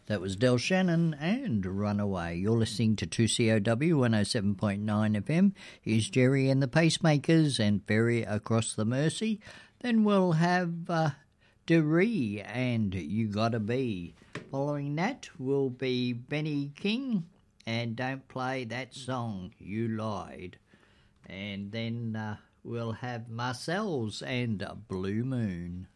That was Del Shannon and Runaway. You're listening to 2COW 107.9 FM. Here's Jerry and the Pacemakers and Ferry Across the Mersey. Then we'll have Deree and You Gotta Be. Following that will be Benny King and Don't Play That Song, You Lied. And then we'll have Marcel's and Blue Moon.